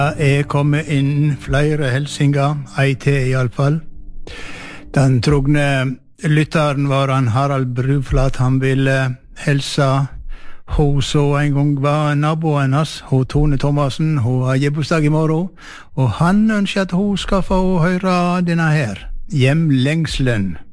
Jeg kommer inn flere helsinger, ei til i alle fall. Den trogne lytteren var han Harald Bruflat. Han ville helse hun som en gang var naboen hans, hun Tone Thomassen. Hun har gebursdag i morgen, og han ønsker at hun skal få høre denne her, Hjemlengselen.